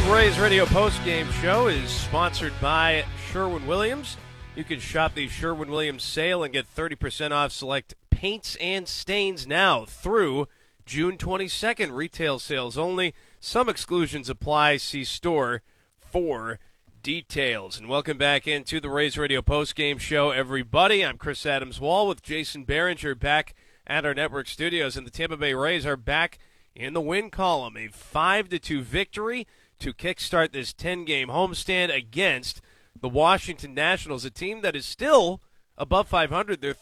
Rays Radio Postgame Show is sponsored by Sherwin-Williams. You can shop the Sherwin-Williams sale and get 30% off select paints and stains now through June 22nd. Retail sales only. Some exclusions apply. See store for details. And welcome back into the Rays Radio Postgame Show, everybody. I'm Chris Adams-Wall with Jason Behringer back at our network studios. And the Tampa Bay Rays are back in the win column. A 5-2 victory to kickstart this 10-game homestand against the Washington Nationals, a team that is still above 500. They're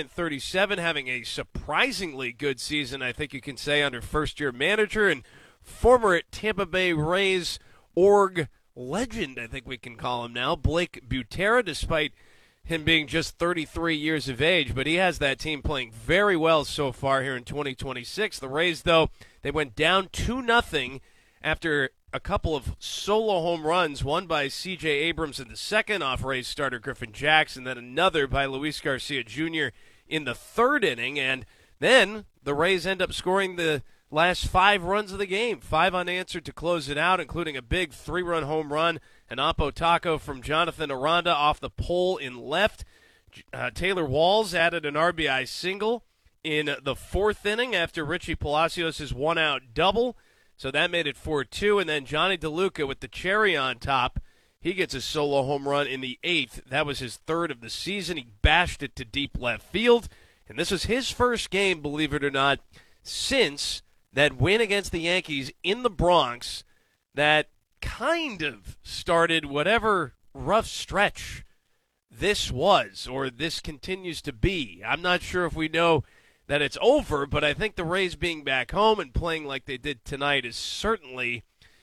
39-37, having a surprisingly good season, I think you can say, under first-year manager and former Tampa Bay Rays org legend, I think we can call him now, Blake Butera, despite him being just 33 years of age. But he has that team playing very well so far here in 2026. The Rays, though, they went down 2-0 after a couple of solo home runs, one by C.J. Abrams in the second off Rays starter Griffin Jackson, then another by Luis Garcia Jr. in the third inning. And then the Rays end up scoring the last 5 runs of the game, 5 unanswered to close it out, including a big 3-run home run, an Oppo Taco from Jonathan Aranda off the pole in left. Taylor Walls added an RBI single in the 4th inning after Richie Palacios' one-out double. So that made it 4-2, and then Johnny DeLuca with the cherry on top. He gets a solo home run in the 8th. That was his 3rd of the season. He bashed it to deep left field, and this was his first game, believe it or not, since that win against the Yankees in the Bronx that kind of started whatever rough stretch this was, or this continues to be. I'm not sure if we know that it's over, but I think the Rays being back home and playing like they did tonight is certainly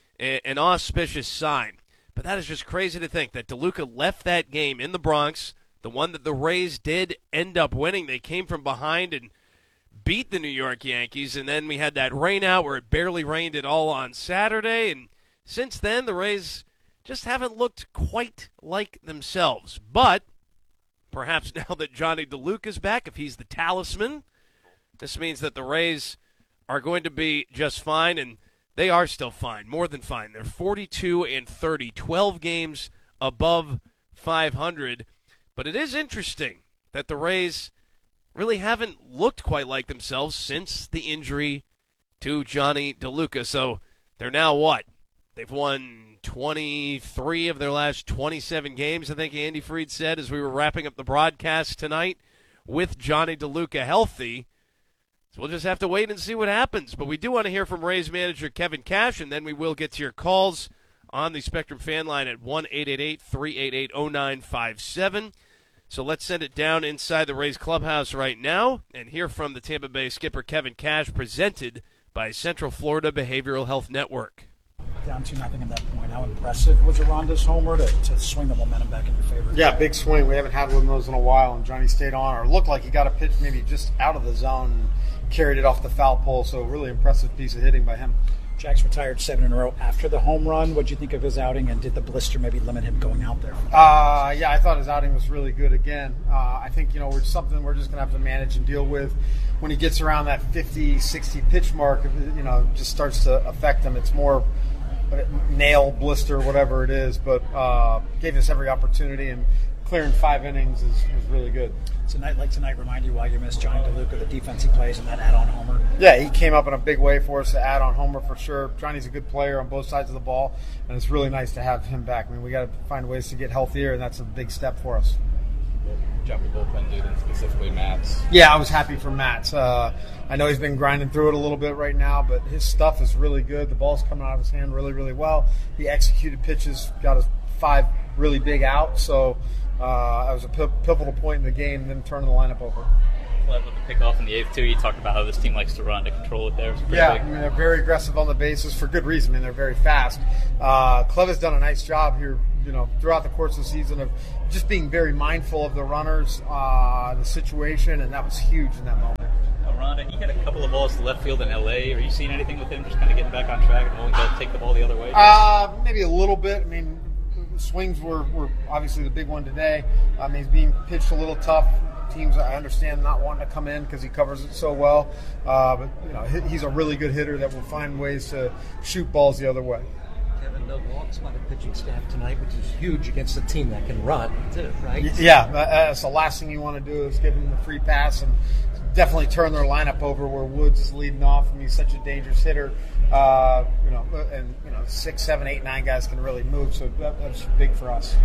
an auspicious sign. But that is just crazy to think that DeLuca left that game in the Bronx, the one that the Rays did end up winning. They came from behind and beat the New York Yankees, and then we had that rain out where it barely rained at all on Saturday, and since then the Rays just haven't looked quite like themselves. But perhaps now that Johnny DeLuca is back, if he's the talisman, this means that the Rays are going to be just fine, and they are still fine, more than fine. They're 42-30, 12 games above 500. But it is interesting that the Rays really haven't looked quite like themselves since the injury to Johnny DeLuca. So they're now what? They've won 23 of their last 27 games, I think Andy Freed said as we were wrapping up the broadcast tonight with Johnny DeLuca healthy. So we'll just have to wait and see what happens. But we do want to hear from Rays manager Kevin Cash, and then we will get to your calls on the Spectrum fan line at 1-888-388-0957. So let's send it down inside the Rays clubhouse right now and hear from the Tampa Bay skipper Kevin Cash, presented by Central Florida Behavioral Health Network. Down 2-0 at that point. How impressive was Aranda's homer to swing the momentum back in your favor? Yeah, big swing. We haven't had one of those in a while, and Johnny stayed on, or looked like he got a pitch maybe just out of the zone and carried it off the foul pole. So really impressive piece of hitting by him. Jack's retired 7 in a row after the home run. What did you think of his outing, and did the blister maybe limit him going out there? Yeah, I thought his outing was really good again. I think, it's something we're just going to have to manage and deal with. When he gets around that 50, 60 pitch mark, just starts to affect him. It's more nail, blister, whatever it is, but gave us every opportunity, and clearing 5 innings was really good. So night like tonight remind you why you missed Johnny DeLuca, the defense he plays, and that add-on homer? Yeah, he came up in a big way for us to add on homer for sure. Johnny's a good player on both sides of the ball, and it's really nice to have him back. I mean, we got to find ways to get healthier, and that's a big step for us. Job the bullpen did, and specifically Matt's. Yeah, I was happy for Matt's. I know he's been grinding through it a little bit right now, but his stuff is really good. The ball's coming out of his hand really, really well. He executed pitches, got his 5 really big outs, so it was a pivotal point in the game, and then turning the lineup over. Clev with the pickoff in the 8th, too. You talked about how this team likes to run to control it there. Yeah, I mean, they're very aggressive on the bases for good reason. I mean, they're very fast. Clev has done a nice job here, throughout the course of the season of just being very mindful of the runners, the situation, and that was huge in that moment. Aranda, he had a couple of balls to left field in L.A. Are you seeing anything with him just kind of getting back on track and willing to take the ball the other way? Maybe a little bit. I mean, swings were obviously the big one today. He's being pitched a little tough. Teams, I understand, not wanting to come in because he covers it so well. But he's a really good hitter that will find ways to shoot balls the other way. Kevin, no walks by the pitching staff tonight, which is huge against a team that can run, too, right? Yeah, that's the last thing you want to do is give them the free pass and definitely turn their lineup over where Woods is leading off. I mean, he's such a dangerous hitter. And 6, 7, 8, 9 guys can really move, so that's big for us.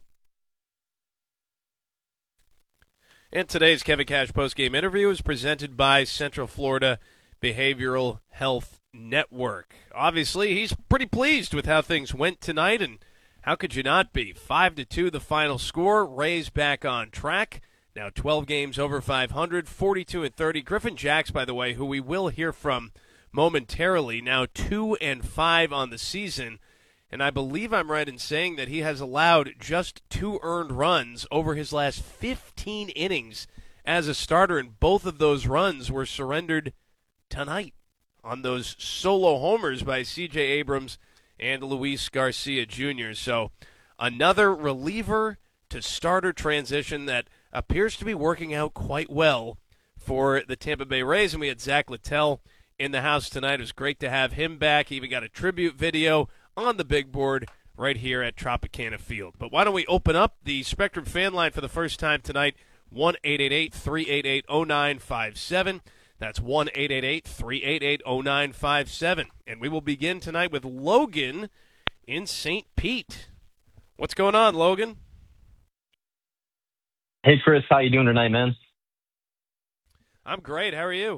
And today's Kevin Cash postgame interview is presented by Central Florida Behavioral Health Network. Obviously, he's pretty pleased with how things went tonight, and how could you not be? 5-2 the final score. Rays back on track. Now 12 games over 500, 42-30. Griffin Jax, by the way, who we will hear from momentarily, now 2-5 on the season. And I believe I'm right in saying that he has allowed just 2 earned runs over his last 15 innings as a starter, and both of those runs were surrendered tonight on those solo homers by C.J. Abrams and Luis Garcia Jr. So another reliever to starter transition that appears to be working out quite well for the Tampa Bay Rays. And we had Zach Littell in the house tonight. It was great to have him back. He even got a tribute video on the big board right here at Tropicana Field. But why don't we open up the Spectrum fan line for the first time tonight, 1-888-388-0957. That's 1-888-388-0957. And we will begin tonight with Logan in St. Pete. What's going on, Logan? Hey, Chris. How you doing tonight, man? I'm great. How are you?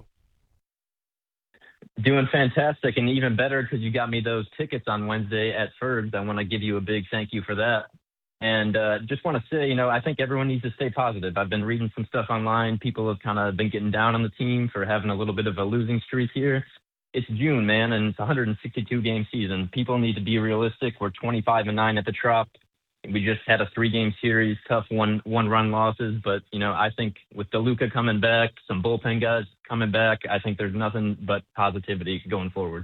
Doing fantastic, and even better because you got me those tickets on Wednesday at Ferg's. I want to give you a big thank you for that. And just want to say, I think everyone needs to stay positive. I've been reading some stuff online. People have kind of been getting down on the team for having a little bit of a losing streak here. It's June, man, and it's a 162-game season. People need to be realistic. We're 25-9 at the Trop. We just had a 3-game series, tough one-run losses. But, I think with DeLuca coming back, some bullpen guys coming back, I think there's nothing but positivity going forward.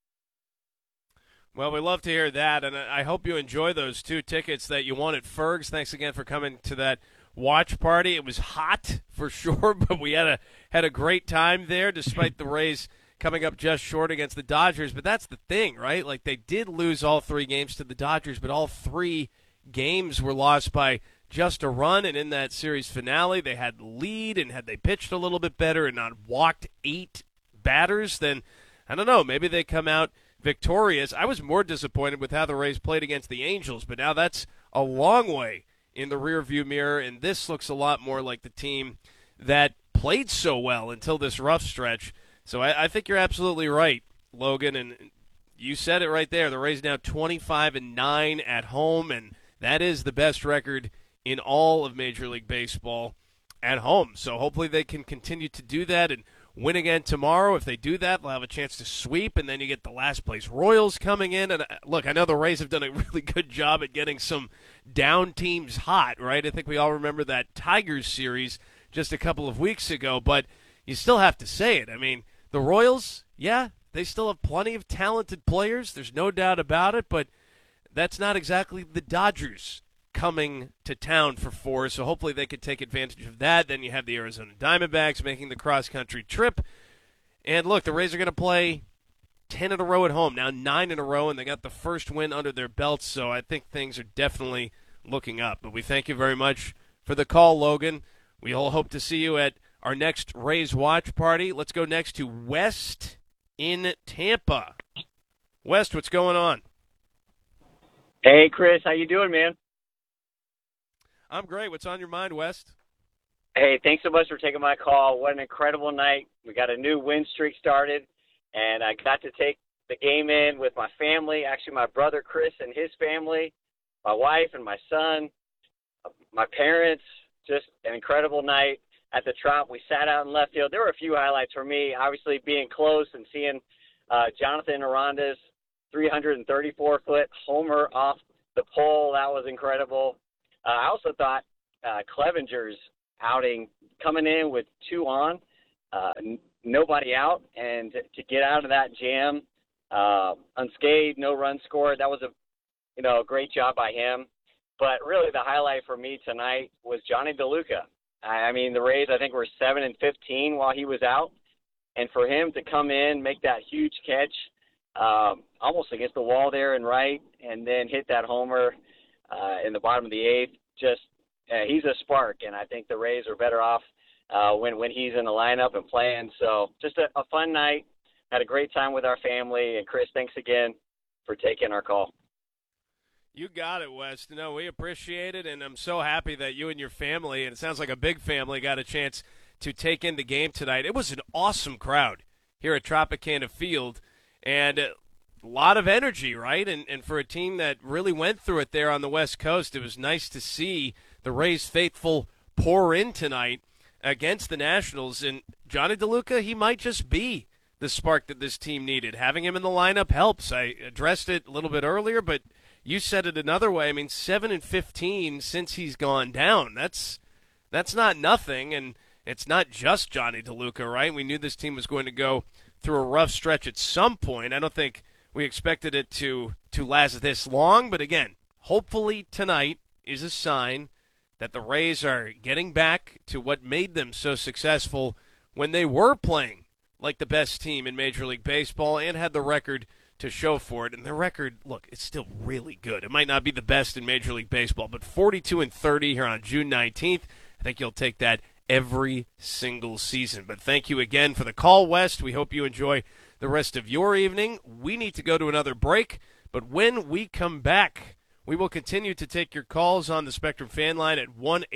Well, we love to hear that, and I hope you enjoy those 2 tickets that you won at Ferg's. Thanks again for coming to that watch party. It was hot for sure, but we had a great time there despite the Rays coming up just short against the Dodgers. But that's the thing, right? Like, they did lose all 3 games to the Dodgers, but all 3 games were lost by just a run. And in that series finale, they had the lead, and had they pitched a little bit better and not walked 8 batters, then I don't know, maybe they come out victorious. I was more disappointed with how the Rays played against the Angels, but now that's a long way in the rearview mirror, and this looks a lot more like the team that played so well until this rough stretch. So I think you're absolutely right, Logan, and you said it right there. The Rays now 25-9 at home, and that is the best record in all of Major League Baseball at home. So hopefully they can continue to do that and win again tomorrow. If they do that, they'll have a chance to sweep, and then you get the last place Royals coming in. And look, I know the Rays have done a really good job at getting some down teams hot, right? I think we all remember that Tigers series just a couple of weeks ago, but you still have to say it. I mean, the Royals, yeah, they still have plenty of talented players. There's no doubt about it, but that's not exactly the Dodgers coming to town for 4, so hopefully they could take advantage of that. Then you have the Arizona Diamondbacks making the cross-country trip. And look, the Rays are going to play 10 in a row at home, now 9 in a row, and they got the first win under their belts, so I think things are definitely looking up. But we thank you very much for the call, Logan. We all hope to see you at our next Rays watch party. Let's go next to West in Tampa. West, what's going on? Hey, Chris, how you doing, man? I'm great. What's on your mind, West? Hey, thanks so much for taking my call. What an incredible night. We got a new win streak started, and I got to take the game in with my family, actually my brother Chris and his family, my wife and my son, my parents. Just an incredible night at the Trop. We sat out in left field. There were a few highlights for me, obviously being close and seeing Jonathan Aranda's 334-foot homer off the pole. That was incredible. I also thought Clevenger's outing, coming in with 2 on, nobody out, and to get out of that jam unscathed, no run scored, that was a great job by him. But really the highlight for me tonight was Johnny DeLuca. I mean, the Rays, I think, were 7-15 while he was out. And for him to come in, make that huge catch, almost against the wall there in right, and then hit that homer in the bottom of the eighth. Just he's a spark, and I think the Rays are better off when he's in the lineup and playing. So just a fun night. Had a great time with our family. And, Chris, thanks again for taking our call. You got it, Wes. No, we appreciate it, and I'm so happy that you and your family, and it sounds like a big family, got a chance to take in the game tonight. It was an awesome crowd here at Tropicana Field, and a lot of energy, right? And for a team that really went through it there on the West Coast, it was nice to see the Rays faithful pour in tonight against the Nationals. And Johnny DeLuca, he might just be the spark that this team needed. Having him in the lineup helps. I addressed it a little bit earlier, but you said it another way. I mean, 7-15 since he's gone down. That's not nothing, and it's not just Johnny DeLuca, right? We knew this team was going to go through a rough stretch at some point. I don't think we expected it to last this long, but again, hopefully tonight is a sign that the Rays are getting back to what made them so successful when they were playing like the best team in Major League Baseball and had the record to show for it. And the record, look, it's still really good. It might not be the best in Major League Baseball, but 42-30 here on June 19th, I think you'll take that every single season. But thank you again for the call, West. We hope you enjoy the rest of your evening. We need to go to another break, but when we come back, we will continue to take your calls on the Spectrum fan line at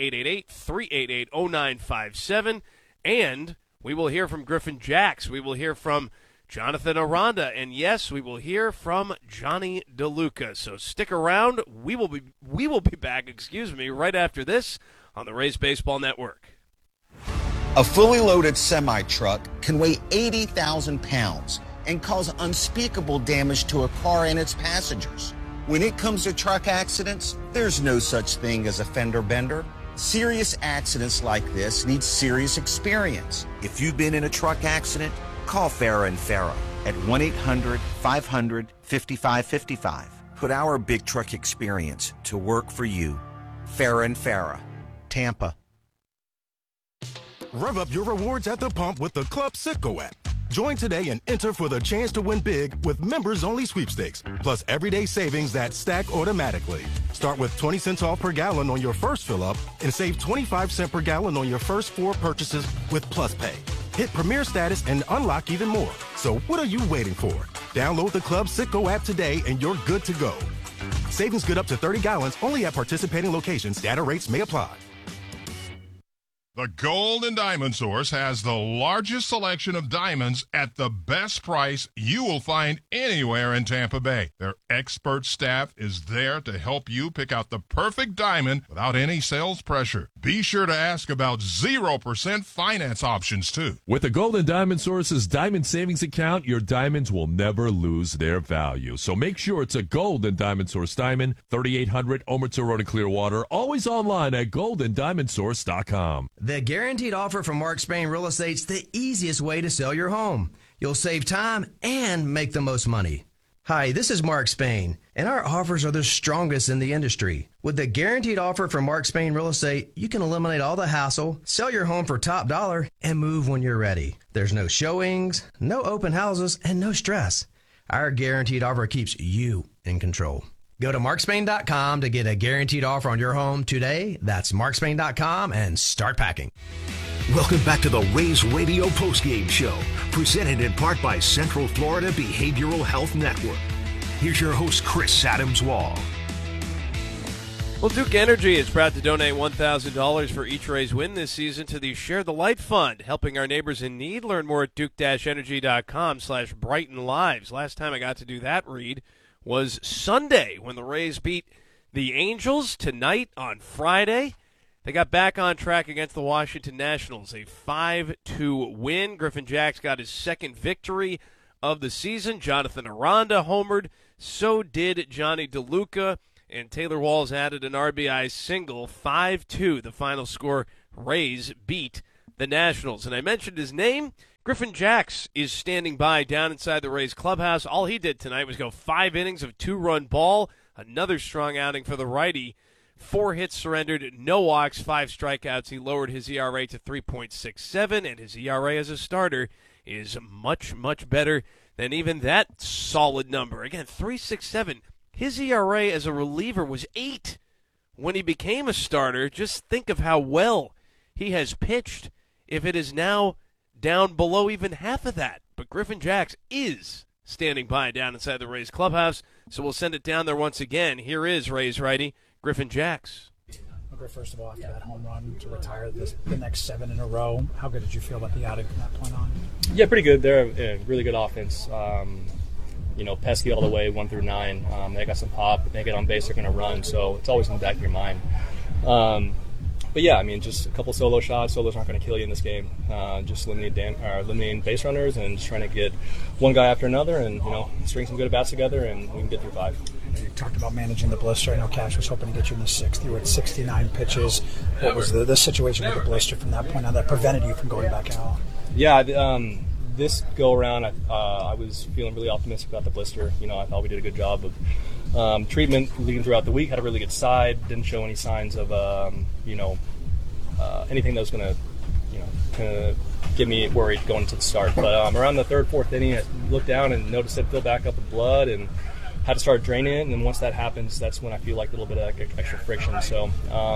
1-888-388-0957, and we will hear from Griffin Jax. We will hear from Jonathan Aranda, and yes, we will hear from Johnny DeLuca. So stick around. We will be back, right after this on the Rays Baseball Network. A fully loaded semi-truck can weigh 80,000 pounds and cause unspeakable damage to a car and its passengers. When it comes to truck accidents, there's no such thing as a fender bender. Serious accidents like this need serious experience. If you've been in a truck accident, call Farah and Farah at 1-800-500-5555. Put our big truck experience to work for you. Farah and Farah, Tampa. Rev up your rewards at the pump with the Club Citgo app. Join today and enter for the chance to win big with members-only sweepstakes, plus everyday savings that stack automatically. Start with 20 cents off per gallon on your first fill-up and save 25 cents per gallon on your first 4 purchases with Plus Pay. Hit Premier status and unlock even more. So what are you waiting for? Download the Club Citgo app today and you're good to go. Savings good up to 30 gallons only at participating locations. Data rates may apply. The Gold and Diamond Source has the largest selection of diamonds at the best price you will find anywhere in Tampa Bay. Their expert staff is there to help you pick out the perfect diamond without any sales pressure. Be sure to ask about 0% finance options, too. With the Gold and Diamond Source's Diamond Savings Account, your diamonds will never lose their value. So make sure it's a Gold and Diamond Source diamond, 3800 Omerta Road in Clearwater, always online at goldanddiamondsource.com. The guaranteed offer from Mark Spain Real Estate's the easiest way to sell your home. You'll save time and make the most money. Hi, this is Mark Spain, and our offers are the strongest in the industry. With the guaranteed offer from Mark Spain Real Estate, you can eliminate all the hassle, sell your home for top dollar, and move when you're ready. There's no showings, no open houses, and no stress. Our guaranteed offer keeps you in control. Go to markspain.com to get a guaranteed offer on your home today. That's markspain.com and start packing. Welcome back to the Rays Radio Postgame Show, presented in part by Central Florida Behavioral Health Network. Here's your host, Chris Adams-Wall. Well, Duke Energy is proud to donate $1,000 for each Rays win this season to the Share the Light Fund, helping our neighbors in need. Learn more at duke-energy.com/Brighten Lives. Last time I got to do that read was Sunday when the Rays beat the Angels. Tonight on Friday, they got back on track against the Washington Nationals, a 5-2 win. Griffin Jax got his second victory of the season. Jonathan Aranda homered. So did Johnny DeLuca, and Taylor Walls added an RBI single. 5-2, the final score. Rays beat the Nationals. And I mentioned his name. Griffin Jax is standing by down inside the Rays clubhouse. All he did tonight was go 5 innings of 2-run ball. Another strong outing for the righty. 4 hits surrendered, no walks, 5 strikeouts. He lowered his ERA to 3.67, and his ERA as a starter is much, much better then even that solid number. Again, 3.67. His ERA as a reliever was 8 when he became a starter. Just think of how well he has pitched if it is now down below even half of that. But Griffin Jax is standing by down inside the Rays clubhouse, so we'll send it down there once again. Here is Rays righty Griffin Jax. Okay, first of all, after that home run to retire the next 7 in a row, how good did you feel about the outing from that point on? Yeah, pretty good. They're a really good offense. Pesky all the way, 1 through 9. They got some pop. They get on base, they're going to run, so it's always in the back of your mind. But yeah, I mean, just a couple solo shots. Solos aren't going to kill you in this game. Just limiting base runners and just trying to get one guy after another and, string some good at-bats together, and we can get through 5. You talked about managing the blister. I know Cash was hoping to get you in the 6th. You were at 69 pitches. What was the situation with the blister from that point on that prevented you from going back out? Yeah, this go-around, I was feeling really optimistic about the blister. I thought we did a good job of treatment leading throughout the week. Had a really good side. Didn't show any signs of, anything that was going to get me worried going into the start. But around the 3rd, 4th inning, I looked down and noticed it fill back up with blood and had to start draining it. And then once that happens, that's when I feel like a little bit of extra friction. So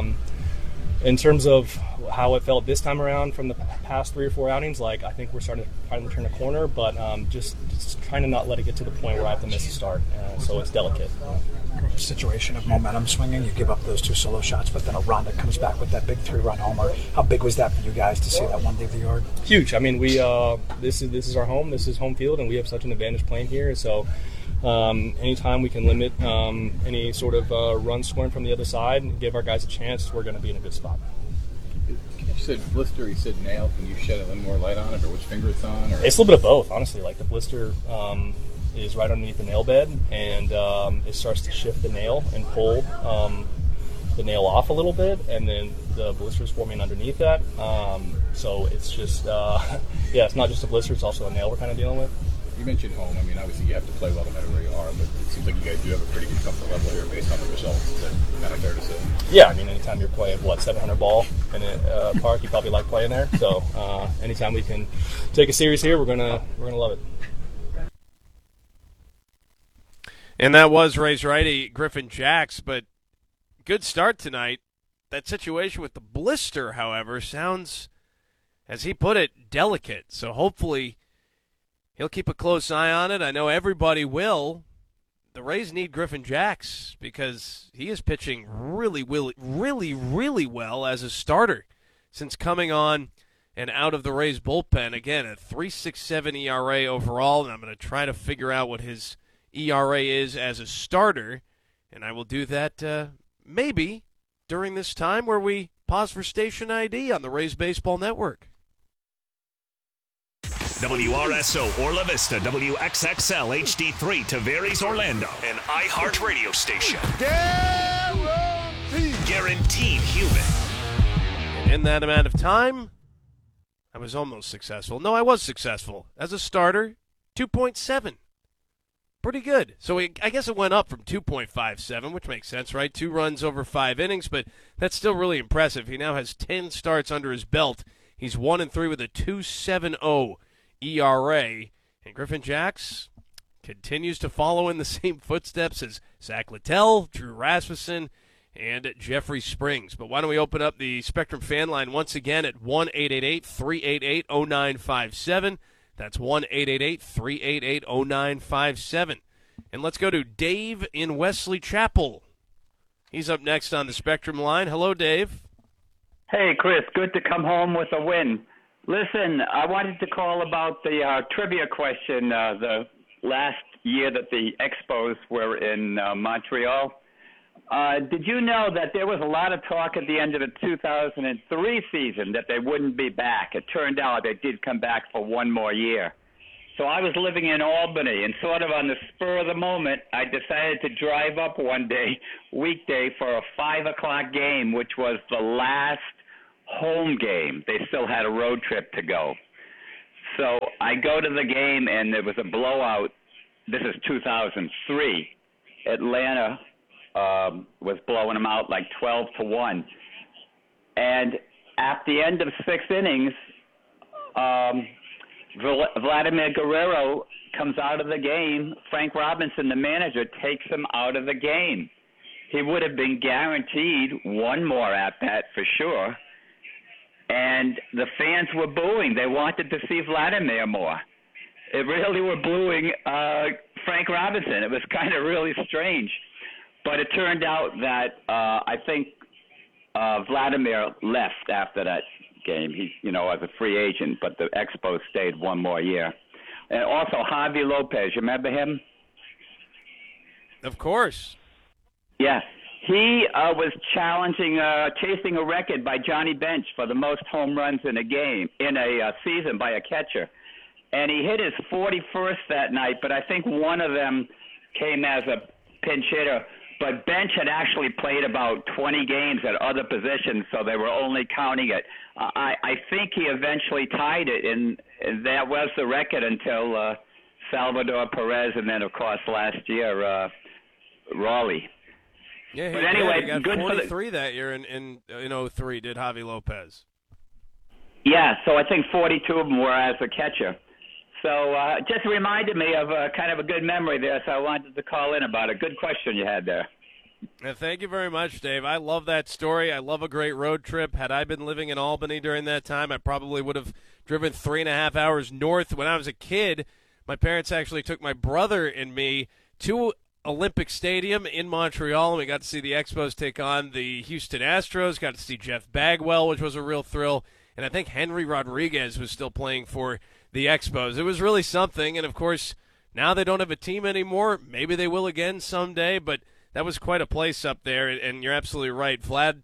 in terms of how it felt this time around from the past 3 or 4 outings, I think we're starting to finally turn a corner, but just trying to not let it get to the point where I have to miss a start. So it's delicate. Situation of momentum swinging, you give up those 2 solo shots, but then a run that comes back with that big 3-run homer. How big was that for you guys to see that one leave the yard? Huge. I mean, we this is our home. This is home field, and we have such an advantage playing here. So anytime we can limit any sort of run scoring from the other side and give our guys a chance, we're going to be in a good spot. You said blister, you said nail. Can you shed a little more light on it, or which finger it's on? Or? It's a little bit of both, honestly. The blister is right underneath the nail bed, and it starts to shift the nail and pull the nail off a little bit, and then the blister is forming underneath that. So it's just, it's not just a blister, it's also a nail we're kind of dealing with. You mentioned home. I mean, obviously you have to play well no matter where you are, but it seems like you guys do have a pretty good comfort level here based on the results. Is that kind of fair to say? Yeah, I mean, anytime you're playing, 700 ball in a park, you probably like playing there. So anytime we can take a series here, we're gonna love it. And that was Rays righty Griffin Jax, but good start tonight. That situation with the blister, however, sounds, as he put it, delicate. So hopefully he'll keep a close eye on it. I know everybody will. The Rays need Griffin Jax because he is pitching really well as a starter since coming on and out of the Rays bullpen. Again, a 3.67 ERA overall, and I'm going to try to figure out what his ERA is as a starter, and I will do that maybe during this time where we pause for station ID on the Rays Baseball Network. WRSO Orla Vista, WXXL HD3 Tavares Orlando, an iHeartRadio station. Guaranteed human. And in that amount of time, I was almost successful. No, I was successful. As a starter, 2.7. Pretty good. So I guess it went up from 2.57, which makes sense, right? 2 runs over 5 innings, but that's still really impressive. He now has 10 starts under his belt. He's 1-3 with a 2.70 ERA. And Griffin Jax continues to follow in the same footsteps as Zach Littell, Drew Rasmussen, and Jeffrey Springs. But why don't we open up the Spectrum fan line once again at 1-888-388-0957. That's 1-888-388-0957. And let's go to Dave in Wesley Chapel. He's up next on the Spectrum line. Hello, Dave. Hey, Chris. Good to come home with a win. Listen, I wanted to call about the trivia question the last year that the Expos were in Montreal. Did you know that there was a lot of talk at the end of the 2003 season that they wouldn't be back? It turned out they did come back for one more year. So I was living in Albany, and sort of on the spur of the moment, I decided to drive up one day, weekday, for a 5 o'clock game, which was the last home game. They still had a road trip to go. So I go to the game, and there was a blowout. This is 2003. Atlanta was blowing them out like 12-1. And at the end of 6 innings, Vladimir Guerrero comes out of the game. Frank Robinson, the manager, takes him out of the game. He would have been guaranteed one more at-bat for sure. And the fans were booing. They wanted to see Vladimir more. It really were booing Frank Robinson. It was kind of really strange. But it turned out that I think Vladimir left after that game. He, as a free agent, but the Expos stayed one more year. And also Javi Lopez, you remember him? Of course. Yeah. He was chasing a record by Johnny Bench for the most home runs in a season by a catcher. And he hit his 41st that night, but I think one of them came as a pinch hitter. But Bench had actually played about 20 games at other positions, so they were only counting it. I think he eventually tied it, and that was the record until Salvador Perez, and then, of course, last year, Raleigh. Yeah, but anyway, he got good 43 that year in 03, did Javi Lopez. Yeah, so I think 42 of them were as a catcher. So just reminded me of kind of a good memory there, so I wanted to call in about it. Good question you had there. Thank you very much, Dave. I love that story. I love a great road trip. Had I been living in Albany during that time, I probably would have driven 3.5 hours north. When I was a kid, my parents actually took my brother and me to Olympic Stadium in Montreal, and we got to see the Expos take on the Houston Astros, got to see Jeff Bagwell, which was a real thrill, and I think Henry Rodriguez was still playing for the Expos. It was really something, and of course, now they don't have a team anymore. Maybe they will again someday, but that was quite a place up there, and you're absolutely right.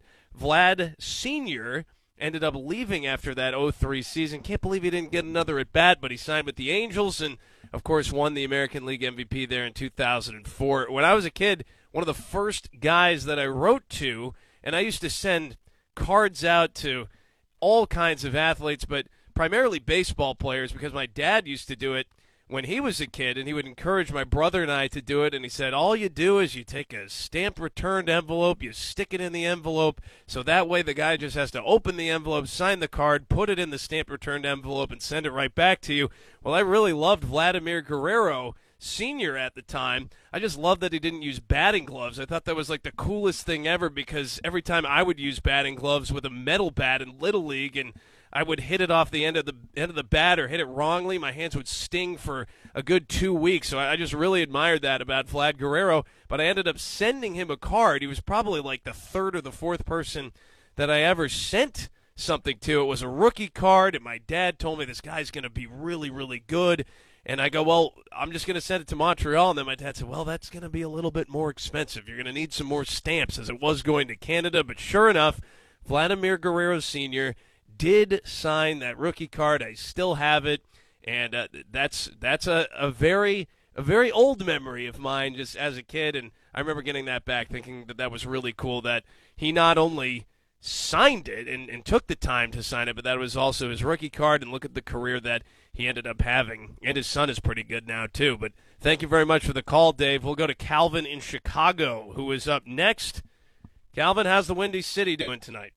Vlad Sr. ended up leaving after that 03 season. Can't believe he didn't get another at-bat, but he signed with the Angels and, of course, won the American League MVP there in 2004. When I was a kid, one of the first guys that I wrote to, and I used to send cards out to all kinds of athletes, but primarily baseball players, because my dad used to do it when he was a kid, and he would encourage my brother and I to do it, and he said, all you do is you take a stamped returned envelope, you stick it in the envelope, so that way the guy just has to open the envelope, sign the card, put it in the stamped returned envelope, and send it right back to you. Well, I really loved Vladimir Guerrero Sr. at the time. I just loved that he didn't use batting gloves. I thought that was like the coolest thing ever, because every time I would use batting gloves with a metal bat in Little League, and I would hit it off the end of the bat or hit it wrongly, my hands would sting for a good 2 weeks. So I just really admired that about Vlad Guerrero. But I ended up sending him a card. He was probably like the third or the fourth person that I ever sent something to. It was a rookie card, and my dad told me this guy's going to be really, really good. And I go, well, I'm just going to send it to Montreal. And then my dad said, well, that's going to be a little bit more expensive. You're going to need some more stamps, as it was going to Canada. But sure enough, Vladimir Guerrero Sr. did sign that rookie card. I still have it, and that's a very old memory of mine just as a kid. And I remember getting that back, thinking that was really cool that he not only signed it and took the time to sign it, but that was also his rookie card. And look at the career that he ended up having. And his son is pretty good now, too. But thank you very much for the call, Dave. We'll go to Calvin in Chicago, who is up next. Calvin, how's the Windy City doing tonight?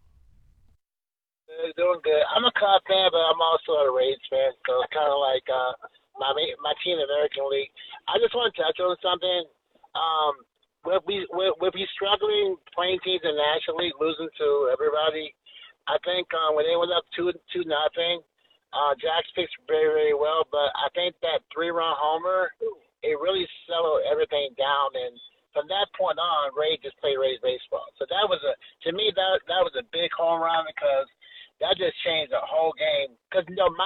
Doing good. I'm a Cubs fan, but I'm also a Rays fan, so it's kind of like my team in the American League. I just want to touch on something. We'll be struggling playing teams in the National League, losing to everybody. I think when they went up 2-0, Jax pitched very, very well, but I think that 3-run homer, it really settled everything down, and from that point on, Ray just played Rays baseball. So that was to me that was a big home run, because that just changed the whole game. Because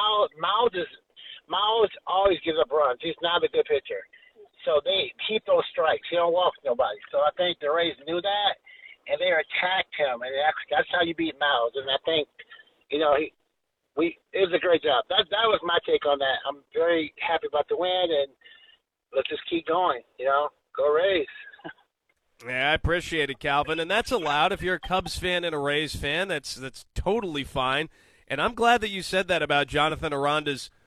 Miles always gives up runs. He's not a good pitcher. So they keep those strikes. He don't walk nobody. So I think the Rays knew that, and they attacked him, and that's how you beat Miles. And I think, it was a great job. That was my take on that. I'm very happy about the win, and let's just keep going. Go Rays. Yeah, I appreciate it, Calvin, and that's allowed. If you're a Cubs fan and a Rays fan, that's totally fine. And I'm glad that you said that about Jonathan Aranda's